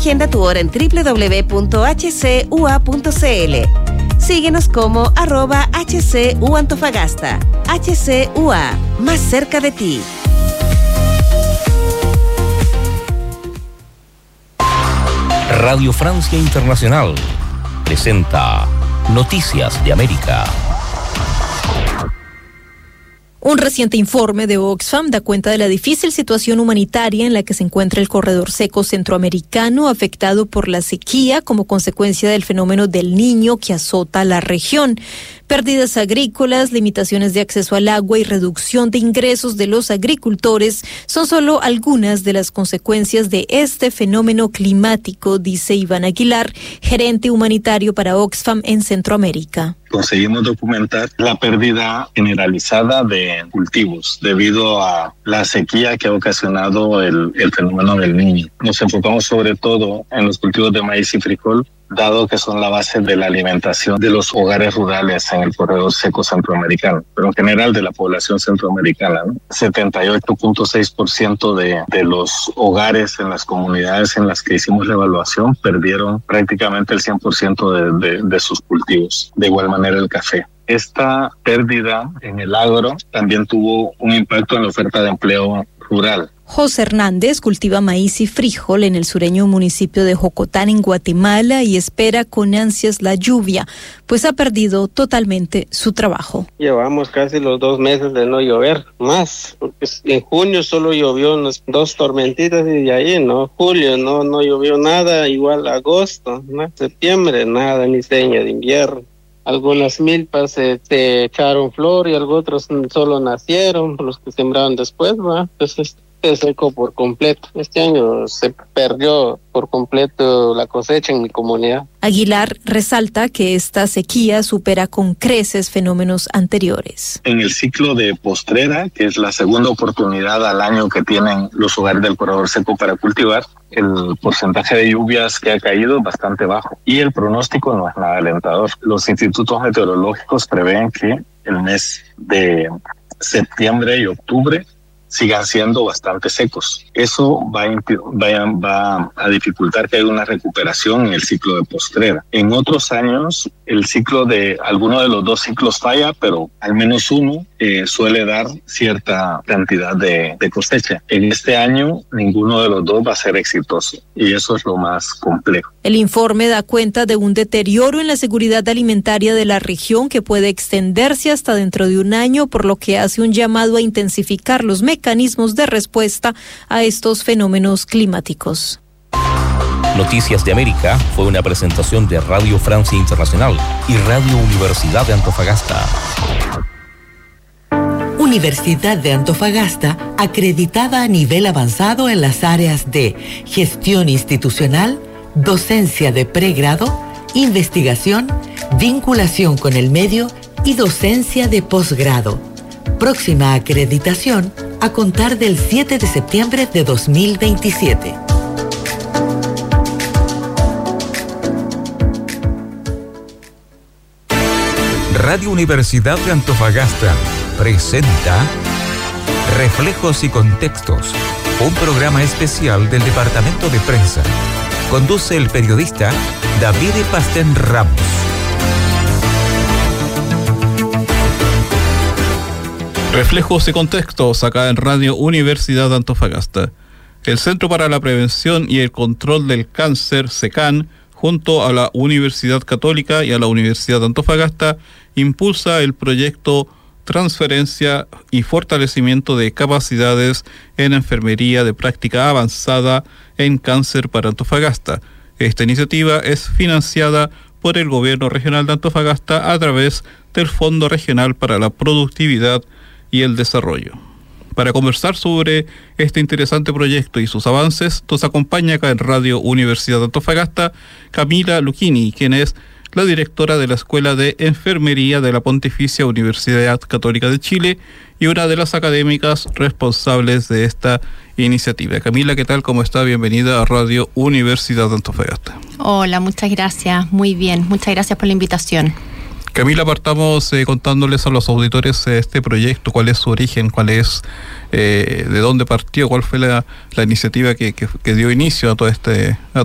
Agenda tu hora en www.hcua.cl. Síguenos como @HCU Antofagasta. HCUA, más cerca de ti. Radio Francia Internacional presenta Noticias de América. Un reciente informe de Oxfam da cuenta de la difícil situación humanitaria en la que se encuentra el corredor seco centroamericano, afectado por la sequía como consecuencia del fenómeno del Niño que azota la región. Pérdidas agrícolas, limitaciones de acceso al agua y reducción de ingresos de los agricultores son solo algunas de las consecuencias de este fenómeno climático, dice Iván Aguilar, gerente humanitario para Oxfam en Centroamérica. Conseguimos documentar la pérdida generalizada de cultivos debido a la sequía que ha ocasionado el fenómeno del Niño. Nos enfocamos sobre todo en los cultivos de maíz y frijol, dado que son la base de la alimentación de los hogares rurales en el corredor seco centroamericano, pero en general de la población centroamericana, ¿no? 78.6% de los hogares en las comunidades en las que hicimos la evaluación perdieron prácticamente el 100% de sus cultivos. De igual manera el café. Esta pérdida en el agro también tuvo un impacto en la oferta de empleo rural. José Hernández cultiva maíz y frijol en el sureño municipio de Jocotán, en Guatemala, y espera con ansias la lluvia, pues ha perdido totalmente su trabajo. Llevamos casi los 2 meses de no llover, más, porque en junio solo llovió unas 2 tormentitas y de ahí, ¿no? Julio no llovió nada, igual agosto, ¿no? Septiembre nada, ni seña de invierno. Algunas milpas se echaron flor y otros solo nacieron, los que sembraron después, ¿va? Entonces se secó por completo. Este año se perdió por completo la cosecha en mi comunidad. Aguilar resalta que esta sequía supera con creces fenómenos anteriores. En el ciclo de postrera, que es la segunda oportunidad al año que tienen los hogares del corredor seco para cultivar, el porcentaje de lluvias que ha caído es bastante bajo y el pronóstico no es nada alentador. Los institutos meteorológicos prevén que el mes de septiembre y octubre sigan siendo bastante secos. Eso va a dificultar que haya una recuperación en el ciclo de postrera. En otros años, el ciclo de alguno de los 2 ciclos falla, pero al menos uno suele dar cierta cantidad de cosecha. En este año, ninguno de los 2 va a ser exitoso y eso es lo más complejo. El informe da cuenta de un deterioro en la seguridad alimentaria de la región que puede extenderse hasta dentro de un año, por lo que hace un llamado a intensificar los mecanismos de respuesta a estos fenómenos climáticos. Noticias de América fue una presentación de Radio Francia Internacional y Radio Universidad de Antofagasta. Universidad de Antofagasta, acreditada a nivel avanzado en las áreas de gestión institucional, docencia de pregrado, investigación, vinculación con el medio y docencia de posgrado. Próxima acreditación a contar del 7 de septiembre de 2027. Radio Universidad de Antofagasta presenta Reflejos y Contextos, un programa especial del Departamento de Prensa. Conduce el periodista David Pastén Ramos. Reflejos y Contextos acá en Radio Universidad de Antofagasta. El Centro para la Prevención y el Control del Cáncer, CECAN, junto a la Universidad Católica y a la Universidad de Antofagasta, impulsa el proyecto Transferencia y Fortalecimiento de Capacidades en Enfermería de Práctica Avanzada en Cáncer para Antofagasta. Esta iniciativa es financiada por el Gobierno Regional de Antofagasta a través del Fondo Regional para la Productividad y el Desarrollo. Para conversar sobre este interesante proyecto y sus avances, nos acompaña acá en Radio Universidad de Antofagasta Camila Lucchini, quien es la directora de la Escuela de Enfermería de la Pontificia Universidad Católica de Chile y una de las académicas responsables de esta iniciativa. Camila, ¿qué tal? ¿Cómo está? Bienvenida a Radio Universidad de Antofagasta. Hola, muchas gracias. Muy bien, muchas gracias por la invitación. Camila, partamos contándoles a los auditores este proyecto, cuál es su origen, cuál es, de dónde partió, cuál fue la iniciativa que dio inicio a todo